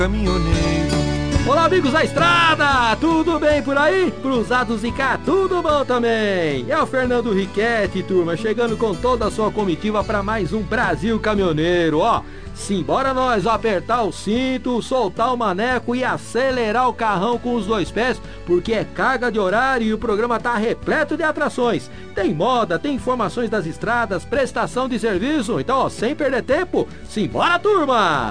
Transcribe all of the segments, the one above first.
Caminhoneiro. Olá, amigos da estrada, tudo bem por aí? Cruzados e cá, tudo bom também? É o Fernando Riquetti, turma, chegando com toda a sua comitiva para mais um Brasil Caminhoneiro, ó. Simbora nós apertar o cinto, soltar o maneco e acelerar o carrão com os dois pés, porque é carga de horário e o programa tá repleto de atrações. Tem moda, tem informações das estradas, prestação de serviço, então, ó, sem perder tempo, simbora, turma!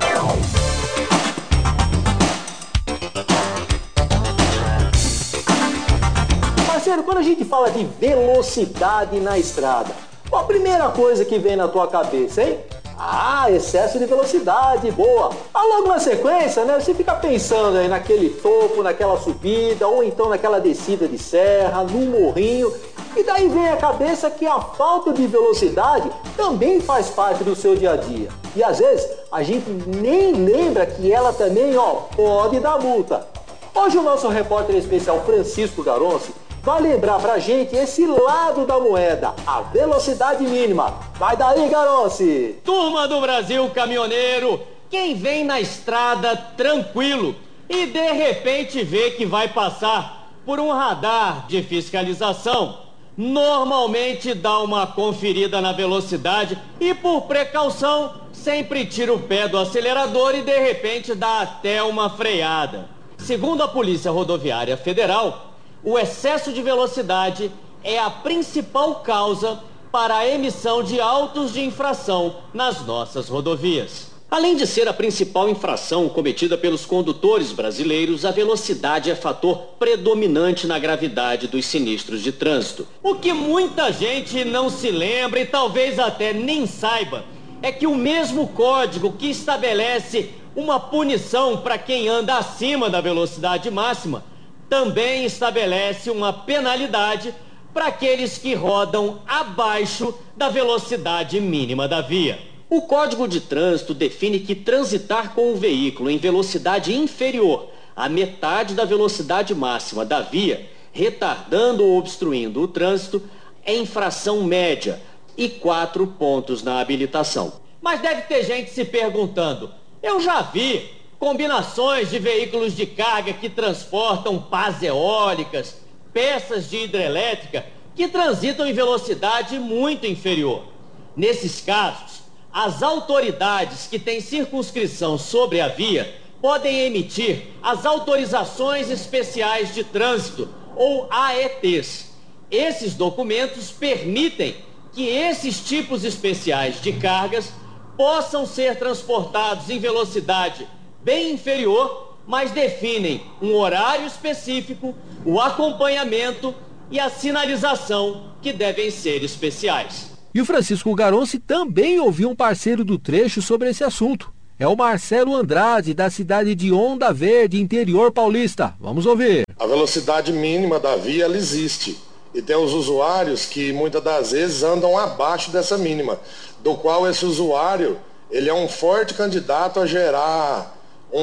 Parceiro, quando a gente fala de velocidade na estrada, qual a primeira coisa que vem na tua cabeça, hein? Ah, excesso de velocidade, boa. Ah, logo na sequência, né, você fica pensando aí naquele topo, naquela subida, ou então naquela descida de serra, no morrinho, e daí vem a cabeça que a falta de velocidade também faz parte do seu dia a dia. E às vezes a gente nem lembra que ela também, ó, pode dar multa. Hoje o nosso repórter especial Francisco Garonci vai lembrar pra gente esse lado da moeda, a velocidade mínima. Vai daí, Garonci! Turma do Brasil Caminhoneiro, quem vem na estrada tranquilo e de repente vê que vai passar por um radar de fiscalização, normalmente dá uma conferida na velocidade e, por precaução, sempre tira o pé do acelerador e de repente dá até uma freada. Segundo a Polícia Rodoviária Federal, o excesso de velocidade é a principal causa para a emissão de autos de infração nas nossas rodovias. Além de ser a principal infração cometida pelos condutores brasileiros, a velocidade é fator predominante na gravidade dos sinistros de trânsito. O que muita gente não se lembra e talvez até nem saiba é que o mesmo código que estabelece uma punição para quem anda acima da velocidade máxima também estabelece uma penalidade para aqueles que rodam abaixo da velocidade mínima da via. O Código de Trânsito define que transitar com o veículo em velocidade inferior à metade da velocidade máxima da via, retardando ou obstruindo o trânsito, é infração média e 4 pontos na habilitação. Mas deve ter gente se perguntando, eu já vi combinações de veículos de carga que transportam pás eólicas, peças de hidrelétrica que transitam em velocidade muito inferior. Nesses casos, as autoridades que têm circunscrição sobre a via podem emitir as autorizações especiais de trânsito, ou AETs. Esses documentos permitem que esses tipos especiais de cargas possam ser transportados em velocidade bem inferior, mas definem um horário específico, o acompanhamento e a sinalização que devem ser especiais. E o Francisco Garonci também ouviu um parceiro do trecho sobre esse assunto. É o Marcelo Andrade, da cidade de Onda Verde, interior paulista. Vamos ouvir. A velocidade mínima da via, ela existe. E tem os usuários que muitas das vezes andam abaixo dessa mínima, do qual esse usuário, ele é um forte candidato a gerar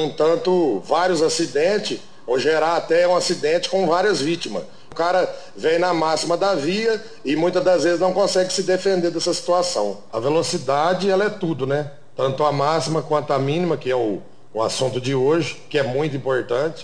vários acidentes, ou gerar até um acidente com várias vítimas. O cara vem na máxima da via e muitas das vezes não consegue se defender dessa situação. A velocidade, ela é tudo, né? Tanto a máxima quanto a mínima, que é o assunto de hoje, que é muito importante.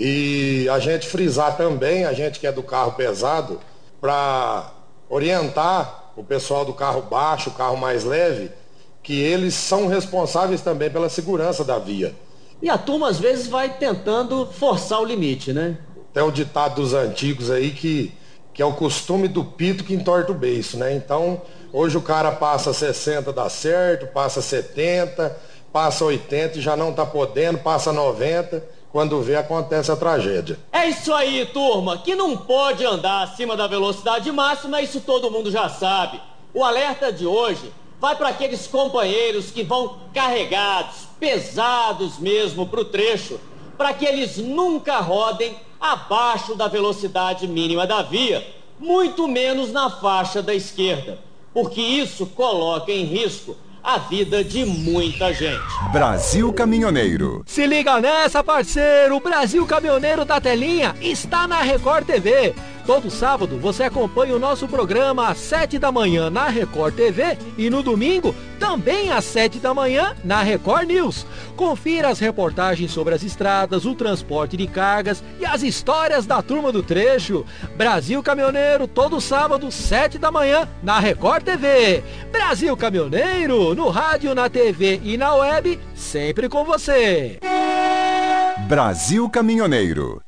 E a gente frisar também, a gente que é do carro pesado, para orientar o pessoal do carro baixo, o carro mais leve, que eles são responsáveis também pela segurança da via. E a turma às vezes vai tentando forçar o limite, né? Tem o ditado dos antigos aí que é o costume do pito que entorta o beiço, né? Então, hoje o cara passa 60, dá certo, passa 70, passa 80 e já não tá podendo, passa 90, quando vê acontece a tragédia. É isso aí, turma, que não pode andar acima da velocidade máxima, isso todo mundo já sabe. O alerta de hoje vai para aqueles companheiros que vão carregados, pesados mesmo para o trecho, para que eles nunca rodem abaixo da velocidade mínima da via, muito menos na faixa da esquerda, porque isso coloca em risco a vida de muita gente. Brasil Caminhoneiro. Se liga nessa, parceiro! O Brasil Caminhoneiro da telinha está na Record TV. Todo sábado você acompanha o nosso programa às 7 da manhã na Record TV e no domingo também às 7 da manhã na Record News. Confira as reportagens sobre as estradas, o transporte de cargas e as histórias da turma do trecho. Brasil Caminhoneiro, todo sábado, 7 da manhã na Record TV. Brasil Caminhoneiro, no rádio, na TV e na web, sempre com você. Brasil Caminhoneiro.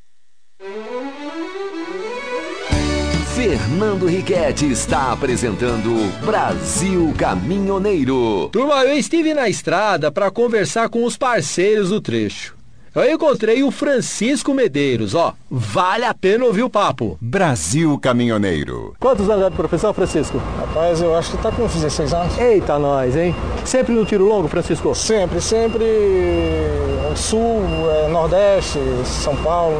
Fernando Riquetti está apresentando Brasil Caminhoneiro. Turma, eu estive na estrada para conversar com os parceiros do trecho. Eu encontrei o Francisco Medeiros, vale a pena ouvir o papo. Brasil Caminhoneiro. Quantos anos é de profissão, Francisco? Rapaz, eu acho que tá com 16 anos. Eita nós, hein? Sempre no tiro longo, Francisco? Sempre. Sul, Nordeste, São Paulo.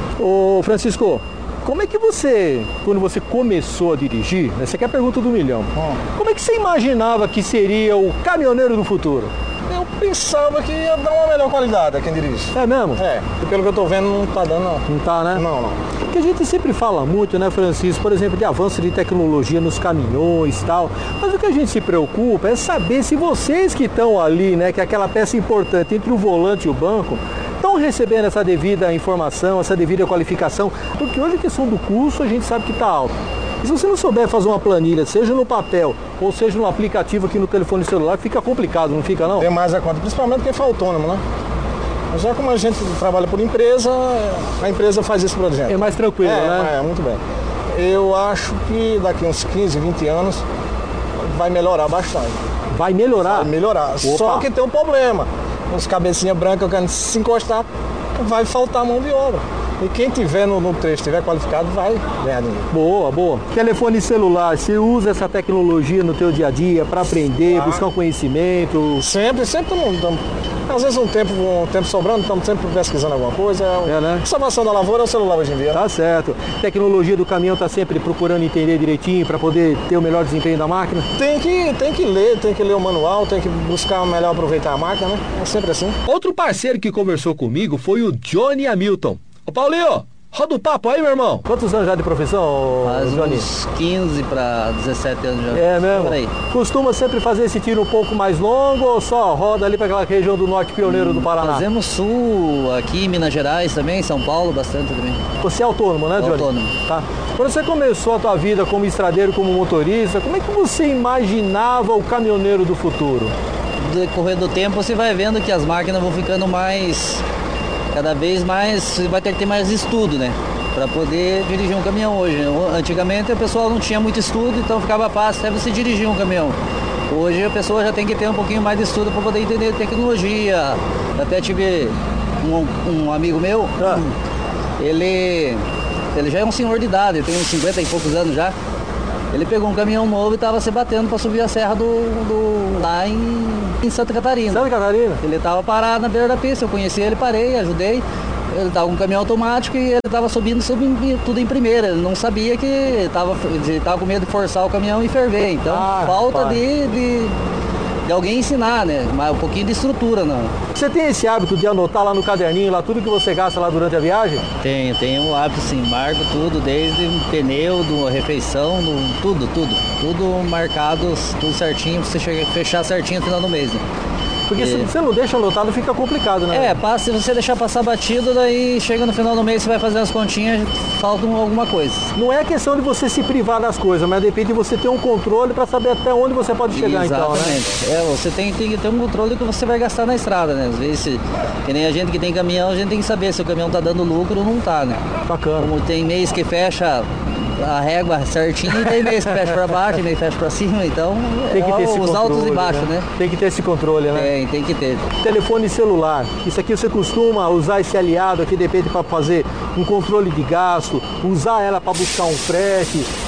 Ô, Francisco, como é que você, quando você começou a dirigir, essa aqui é a pergunta do milhão, como é que você imaginava que seria o caminhoneiro do futuro? Eu pensava que ia dar uma melhor qualidade a quem dirige. É mesmo? É, e pelo que eu tô vendo não tá dando não. Não tá, né? Não. Porque a gente sempre fala muito, né, Francisco, por exemplo, de avanço de tecnologia nos caminhões e tal, mas o que a gente se preocupa é saber se vocês que estão ali, né, que é aquela peça importante entre o volante e o banco, estão recebendo essa devida informação, essa devida qualificação, porque hoje a questão do curso a gente sabe que está alta. E se você não souber fazer uma planilha, seja no papel ou seja no aplicativo aqui no telefone celular, fica complicado, não fica não? Tem mais a conta, principalmente quem for autônomo, né? Mas já como a gente trabalha por empresa, a empresa faz isso pra gente. É mais tranquilo, né? É, muito bem. Eu acho que daqui uns 15, 20 anos vai melhorar bastante. Vai melhorar? Vai melhorar. Opa. Só que tem um problema. Os cabecinhas brancas querendo se encostar, vai faltar mão de obra. E quem tiver no trecho, estiver qualificado, vai ganhar dinheiro. Boa. Telefone celular, você usa essa tecnologia no teu dia a dia para aprender, buscar um conhecimento? Sempre estamos. Às vezes um tempo sobrando, estamos sempre pesquisando alguma coisa. Né? Salvação da lavoura é o celular hoje em dia. Tá certo. Tecnologia do caminhão está sempre procurando entender direitinho para poder ter o melhor desempenho da máquina? Tem que ler o manual, tem que buscar melhor aproveitar a máquina, né? É sempre assim. Outro parceiro que conversou comigo foi o Johnny Hamilton. Ô Paulinho, roda o papo aí, meu irmão. Quantos anos já de profissão, Johnny? Uns 15 para 17 anos já. É mesmo? Por aí. Costuma sempre fazer esse tiro um pouco mais longo ou só roda ali para aquela região do norte pioneiro do Paraná? Fazemos sul, aqui em Minas Gerais também, São Paulo, bastante também. Você é autônomo, né, Johnny? Autônomo. Tá. Quando você começou a tua vida como estradeiro, como motorista, como é que você imaginava o caminhoneiro do futuro? No decorrer do tempo você vai vendo que as máquinas vão ficando cada vez mais, você vai ter que ter mais estudo, né? Para poder dirigir um caminhão hoje. Antigamente o pessoal não tinha muito estudo, então ficava fácil até você dirigir um caminhão. Hoje a pessoa já tem que ter um pouquinho mais de estudo para poder entender tecnologia. Até tive um amigo meu, ele já é um senhor de idade, tem uns 50 e poucos anos já. Ele pegou um caminhão novo e estava se batendo para subir a serra lá em Santa Catarina. Santa Catarina? Ele estava parado na beira da pista, eu conheci ele, parei, ajudei. Ele estava com um caminhão automático e ele estava subindo tudo em primeira. Ele não sabia que estava com medo de forçar o caminhão e ferver. Então, falta de alguém ensinar, né? Mas um pouquinho de estrutura, não. Você tem esse hábito de anotar lá no caderninho, lá tudo que você gasta lá durante a viagem? Tenho um hábito, sim, marco tudo, desde o pneu, refeição, tudo marcado, tudo certinho, pra você fechar certinho no final do mês, né? Porque se você não deixa anotado, fica complicado, né? Se você deixar passar batido, daí chega no final do mês, você vai fazer as continhas, falta alguma coisa. Não é questão de você se privar das coisas, mas depende de você ter um controle para saber até onde você pode chegar. Exatamente. Então, né? Você tem que ter um controle do que você vai gastar na estrada, né? Às vezes, que nem a gente que tem caminhão, a gente tem que saber se o caminhão tá dando lucro ou não tá, né? Bacana. Como tem mês que fecha a régua certinho e tem mês que fecha para baixo, tem mês que fecha para cima, então tem que ter esse os controle, altos e baixos, né? Tem que ter esse controle, né? Tem que ter. Telefone celular, isso aqui você costuma usar esse aliado aqui, de repente, para fazer um controle de gasto, usar ela para buscar um frete.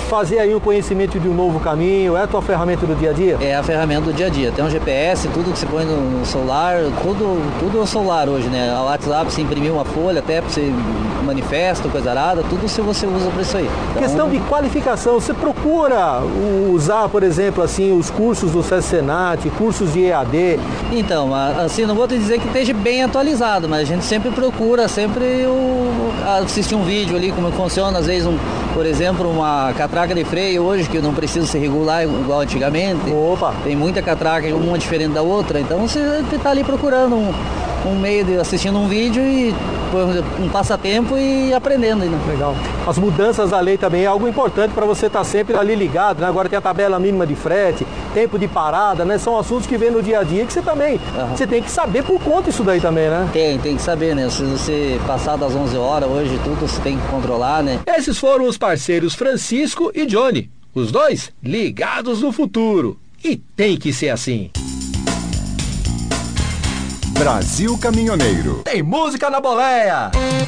fazer aí o conhecimento de um novo caminho, é a tua ferramenta do dia a dia? É a ferramenta do dia a dia. Tem um GPS, tudo que você põe no celular, tudo é o celular hoje, né? O WhatsApp, você imprimir uma folha, até para você manifesto, coisa arada, tudo se você usa para isso aí. Então, questão de qualificação, você procura usar, por exemplo, assim, os cursos do SESC-Senat, cursos de EAD? Então, assim, não vou te dizer que esteja bem atualizado, mas a gente sempre procura, assistir um vídeo ali, como funciona, às vezes, por exemplo, uma catraca de freio hoje, que não precisa ser regular igual antigamente. Opa! Tem muita catraca, uma diferente da outra, então você está ali procurando um meio de assistindo um vídeo e um passatempo e aprendendo. Né? Legal. As mudanças da lei também é algo importante para você estar sempre ali ligado, né? Agora tem a tabela mínima de frete, tempo de parada, né? São assuntos que vem no dia a dia que você também, você tem que saber por conta isso daí também, né? Tem que saber, né? Se você passar das 11 horas hoje, tudo você tem que controlar, né? Esses foram os parceiros Francisco e Johnny, os dois ligados no futuro. E tem que ser assim. Brasil Caminhoneiro. Tem música na boleia!